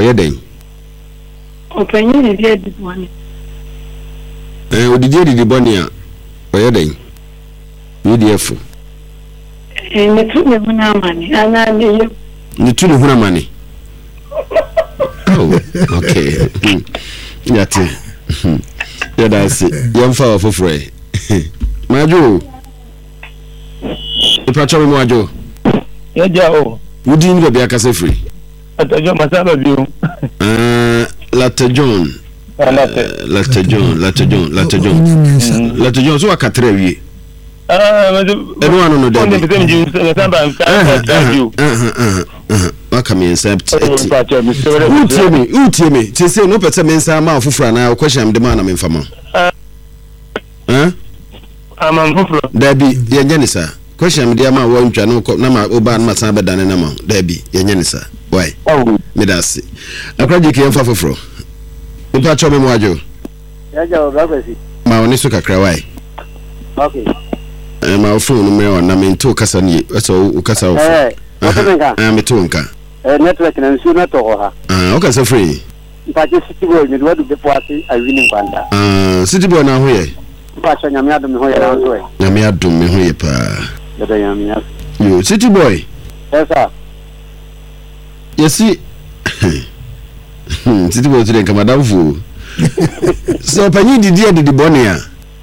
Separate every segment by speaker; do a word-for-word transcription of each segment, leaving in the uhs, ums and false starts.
Speaker 1: Oye den.
Speaker 2: Openye ni dia di boni.
Speaker 1: Eh odidi di boni a. Oye den. U D F.
Speaker 2: Eh ne tu ne huna mani. Ana ne
Speaker 1: ne tu ne huna mani. Oh, okay. Yati. Ya dance. Yamfa ofofre. Majo. Ipacho mi majo.
Speaker 3: Ya jao.
Speaker 1: Wudi ni be akase free.
Speaker 3: Atajo masaba biu.
Speaker 1: Ah, Latte John.
Speaker 3: Latte.
Speaker 1: Latte John, Latte John, Latte John. Latte John so akatre wie.
Speaker 3: Ah, mas
Speaker 1: eno anu no dey.
Speaker 3: Onde be dem samba samba biu.
Speaker 1: Ah ah ah. Waka me accept.
Speaker 3: Ipacho mi sewere.
Speaker 1: Utie me, utie me. Ti say no pese me nsa ma ofofra na question de ma na me mfama.
Speaker 3: Ah.
Speaker 1: Eh?
Speaker 3: Amam fofro.
Speaker 1: Dabi, yenye ni sa. Question de ma wo ntwa no na ma oba na san bedane na ma. Dabi, yenye ni sa. Why?
Speaker 3: Oh.
Speaker 1: Me da se. Akraji ke yemfa foforo. Opa cho me mo ajo.
Speaker 4: Ya jawo babasi.
Speaker 1: Ma oni so kakra why?
Speaker 4: Okay.
Speaker 1: Eh ma phone no me na me nto kasa ni. So o kasa o.
Speaker 4: Eh, openka.
Speaker 1: Ah, me to nka.
Speaker 4: Eh network na nsu na to ha.
Speaker 1: Ah, o kasa free.
Speaker 4: Mpaje city boy mi do de poase awini kwanda.
Speaker 1: Ah, city boy na ho ye.
Speaker 4: Mpacho nyame adom me ho ye na nso e.
Speaker 1: Nyame adom me ho ye pa.
Speaker 4: Dada nyame.
Speaker 1: Yo, city boy.
Speaker 4: Yes sir.
Speaker 1: Yesi. City boy today come madam fu. So panyi didi adidi bonia.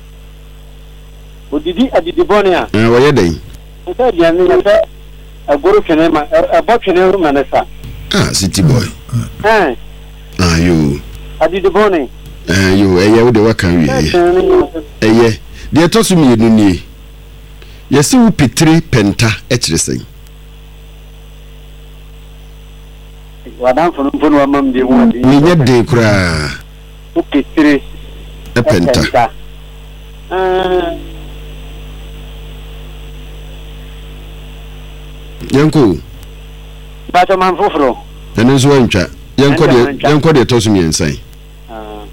Speaker 4: Odidi adidi bonia.
Speaker 1: Eh, wo ye den.
Speaker 4: Nta dia ni nta agoro twene ma abo twene ma na sa.
Speaker 1: Ah, city boy.
Speaker 4: Eh.
Speaker 1: Ah, yo.
Speaker 4: Adidi boni.
Speaker 1: Eh, yo, eye wo de waka wi. Eye. De to so mi enu ni. Yesi wo pitri penta e kire sen.
Speaker 4: Wadan funu funu wa mam de wo di.
Speaker 1: Ni nye de kura.
Speaker 4: O pitri
Speaker 1: e penta.
Speaker 4: Ah.
Speaker 1: Yanko.
Speaker 4: Bato man foforo.
Speaker 1: Ene so antwa. Yanko de yanko de to so mi ensan.
Speaker 4: Ah.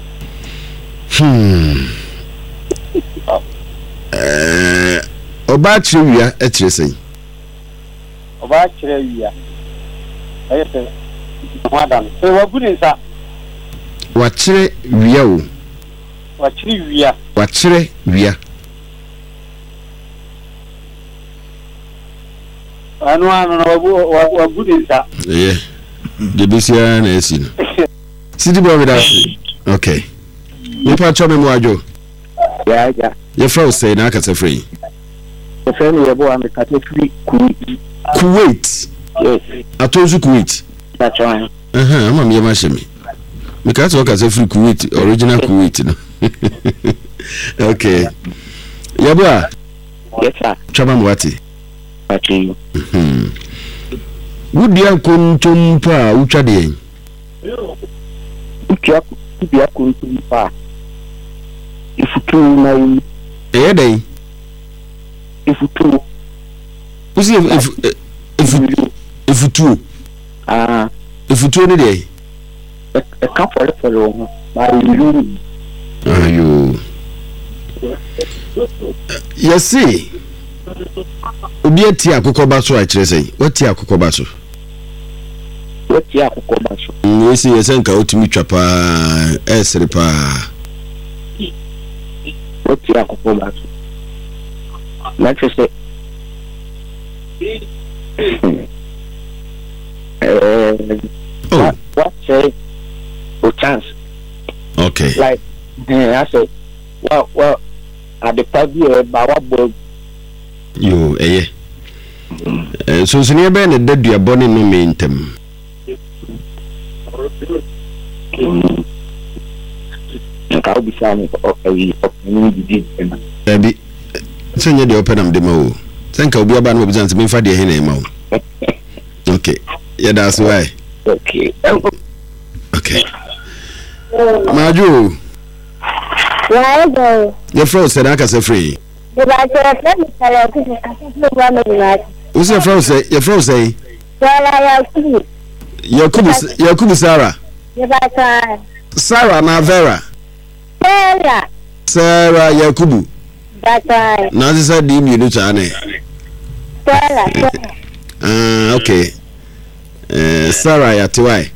Speaker 1: Hmm. Eh, oba chire wia e kire sen.
Speaker 4: Oba chire wia. Ayete. Wadan. E wabuni sa.
Speaker 1: Wa chire wia o.
Speaker 4: Wa chire wia.
Speaker 1: Wa chire wia.
Speaker 4: Anu anu na wabu wabuni sa.
Speaker 1: Yeah. De bisia na esi no. City boy with us. Okay. You pa cho me mo ajo.
Speaker 4: Ya ya.
Speaker 1: Your friend say na ka say free.
Speaker 4: The friend we bo am ka te free Kuwait.
Speaker 1: Kuwait.
Speaker 4: Yes.
Speaker 1: Atozu Kuwait.
Speaker 4: That's right.
Speaker 1: Uh-huh, ama me ma shemi. Me ka say ka say free Kuwait, original Kuwait no. Okay. Yabua.
Speaker 4: Yes sir.
Speaker 1: Chama mwati.
Speaker 4: Ati.
Speaker 1: Mhm. Wudia kontompa utwa de.
Speaker 4: Utwa kudia kontompa. Ifutu na
Speaker 1: Eh dey.
Speaker 4: Ifutu.
Speaker 1: Usi if if ifutu.
Speaker 4: Ah.
Speaker 1: Ifutu ni dey.
Speaker 4: E ka for for lo. Ba yu.
Speaker 1: Ayo. Yesi. Obi ati akokoba so a kire sei. Wati akokoba so.
Speaker 4: Wati akokoba so.
Speaker 1: Yesi yesen ka otumi twa pa esre pa.
Speaker 4: Wati akokoba so. Na chese. Eh.
Speaker 1: Oh.
Speaker 4: What say? O chance.
Speaker 1: Okay.
Speaker 4: Like eh I say well well at the party e ba wa bo
Speaker 1: Yo, eh. Eh, so sini ebe ne dadua bone no me ntem.
Speaker 4: Nka obi sani oyi opini di di.
Speaker 1: Ebi senye de open am de ma o. Senka obi aba no obi zanse me fa de he na ma o. Okay. Yeah, that's why.
Speaker 4: Okay.
Speaker 1: Okay. Maju.
Speaker 5: Yeah, go.
Speaker 1: Your friend said I can say free.
Speaker 5: The battery friend is a little
Speaker 1: Who's your friend say? Your friend say?
Speaker 5: Yakubu.
Speaker 1: Yakubu Yakubu Sarah.
Speaker 5: The battery.
Speaker 1: Sarah na Vera.
Speaker 5: Sarah.
Speaker 1: Sarah Yakubu.
Speaker 5: Battery.
Speaker 1: Na sisa di mi no chane.
Speaker 5: Sarah.
Speaker 1: Ah, okay. Eh, Sarah ya tiwai.